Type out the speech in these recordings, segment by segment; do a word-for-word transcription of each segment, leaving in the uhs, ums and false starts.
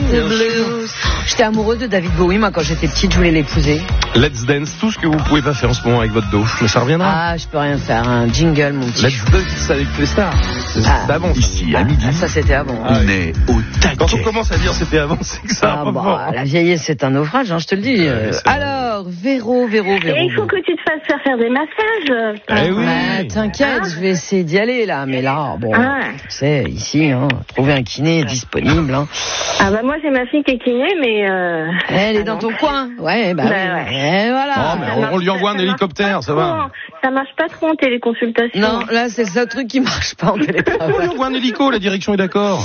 blues. J'étais amoureuse de David Bowie, moi, quand j'étais petite, je voulais l'épouser. Let's Dance, tout ce que vous pouvez pas faire en ce moment avec votre dos. Mais ça reviendra. Ah, je peux rien faire, un jingle, mon petit. Let's Dance avec les stars. C'est Ah. avant. Ici, à midi, Ah, ça, c'était avant. Ah, on est au Quand on taquet. commence à dire c'était avant, c'est que ça Ah, va bah, pas. la vieillesse, c'est un naufrage, hein, je te le dis. Euh, c'est vrai. alors, Véro, Véro, Véro. Et il faut que tu te fasses faire faire des massages. Eh oui. Bah, t'inquiète, je vais essayer d'y aller, là. Mais là, bon, Ah. tu sais, ici, hein, trouver un kiné disponible, hein. Ah bah moi j'ai ma fille qui est kiné, mais euh... Elle est ah dans non. ton coin. Ouais, bah, Bah, oui. ouais. Et voilà. Oh, mais on, on lui envoie un Ça marche hélicoptère, pas ça trop, va. hein. Ça marche pas trop en téléconsultation. Non, là, c'est le seul truc qui marche pas en On lui télétravail. envoie un hélico, la direction est d'accord.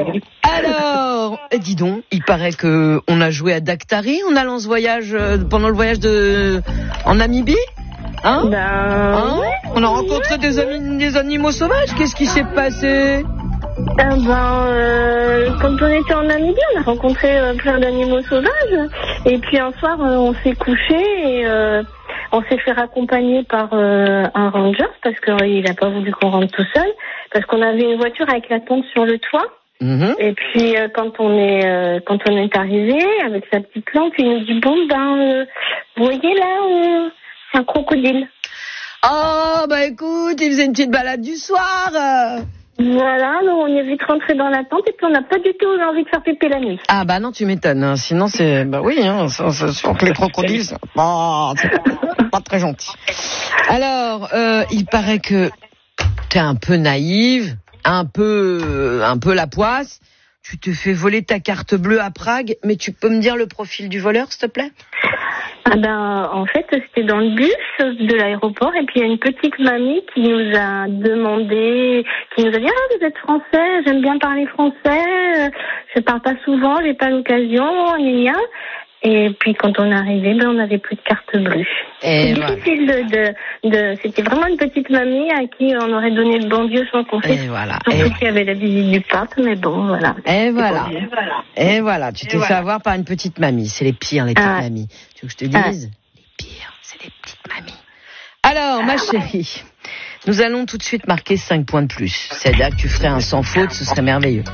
Alors, eh, dis donc, il paraît que on a joué à Dactari en allant ce voyage, euh, pendant le voyage de, en Namibie. Hein? Ben... Hein? On a rencontré des, amis, des animaux sauvages. Qu'est-ce qui s'est passé? Eh ben, euh, quand on était en Namibie, on a rencontré euh, plein d'animaux sauvages. Et puis un soir, euh, on s'est couché et euh, on s'est fait raccompagner par euh, un ranger parce qu'il n'a pas voulu qu'on rentre tout seul. Parce qu'on avait une voiture avec la tente sur le toit. Mhm. Et puis euh, quand on est euh, quand on est arrivé avec sa petite lampe, il nous dit bon ben, euh, vous voyez là, euh, c'est un crocodile. Oh, bah écoute, il faisait une petite balade du soir. euh. Voilà, donc on est vite rentré dans la tente et puis on n'a pas du tout envie de faire pipi la nuit. Ah bah non, tu m'étonnes. hein. Sinon, c'est... Bah oui, hein, ça, ça, sûr que les crocodiles, c'est pas, c'est pas, pas très gentil. Alors, euh, il paraît que t'es un peu naïve, un peu, un peu la poisse. Tu te fais voler ta carte bleue à Prague, mais tu peux me dire le profil du voleur, s'il te plaît? Ah ben, en fait, c'était dans le bus de l'aéroport et puis il y a une petite mamie qui nous a demandé, qui nous a dit « Ah, vous êtes français, j'aime bien parler français, je parle pas souvent, j'ai pas l'occasion, gna gna. » Et puis quand on est arrivé, ben, on n'avait plus de carte bleue. Et C'est voilà. difficile de, de, de... C'était vraiment une petite mamie à qui on aurait donné le bon Dieu sans qu'on Et fait. voilà. Surtout Et, qu'il y avait la visite du pape, mais bon, voilà. et voilà. Et voilà. Et voilà. Tu t'es fait avoir par une petite mamie. C'est les pires, les petites Ah. mamies. Tu veux que je te dise? Les pires, c'est les petites mamies. Alors, ma chérie, nous allons tout de suite marquer cinq points de plus. C'est-à-dire que tu ferais un sans faute, ce serait merveilleux.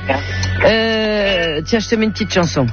Euh, tiens, je te mets une petite chanson.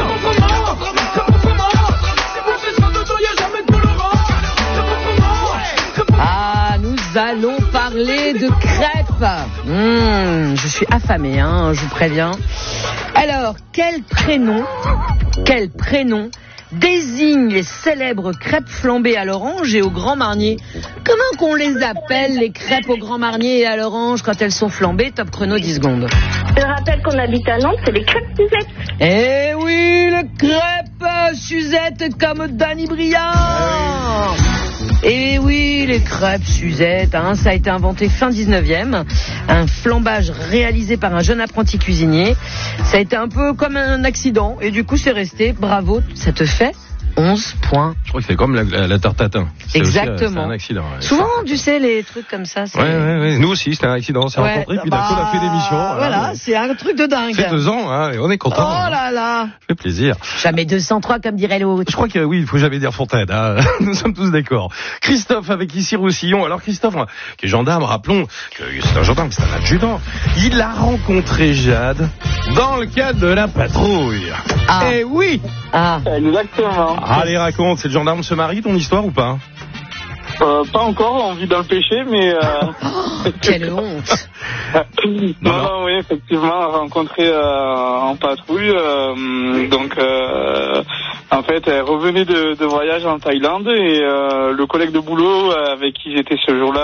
Ah, nous allons parler de crêpes. Mmh, je suis affamée, hein, je vous préviens. Alors, quel prénom, quel prénom désigne les célèbres crêpes flambées à l'orange et au Grand Marnier? Comment qu'on les appelle, les crêpes au Grand Marnier et à l'orange, quand elles sont flambées? Top chrono, dix secondes. Je rappelle qu'on habite à Nantes, c'est les crêpes Suzette. Eh oui, les crêpes Suzette comme Danny Briand. Eh oui, les crêpes Suzette, hein, ça a été inventé fin dix-neuvième. Un flambage réalisé par un jeune apprenti cuisinier. Ça a été un peu comme un accident et du coup c'est resté. Bravo, ça te fait onze points. Je crois que c'est comme la, la, la tarte tatin. C'est Exactement. aussi, euh, c'est un accident. Ouais. Souvent, tu sais, les trucs comme ça, c'est... Ouais, ouais, ouais. Nous aussi, c'était un accident. On s'est Ouais, rencontrés, puis bah, d'un coup, on a fait l'émission. Voilà, c'est un truc de dingue. Ça fait deux ans, hein, et on est content. Oh là là. Ça fait plaisir. Jamais deux cent trois comme dirait l'autre. Je crois que oui, il faut jamais dire Fontaine. Hein. Nous sommes tous d'accord. Christophe avec ici Roussillon. Alors Christophe, qui est gendarme, rappelons que c'est un gendarme, c'est un adjudant. Il a rencontré Jade dans le cadre de la patrouille. Ah. Eh oui. Ah. Exactement. Allez, raconte, c'est le gendarme se marie, ton histoire ou pas? Euh, pas encore, on vit dans le péché, mais... Euh... Oh, quelle honte. non, non, non, oui, effectivement, rencontré euh, en patrouille. Euh, donc, euh, en fait, elle revenait de, de voyage en Thaïlande et euh, le collègue de boulot avec qui j'étais ce jour-là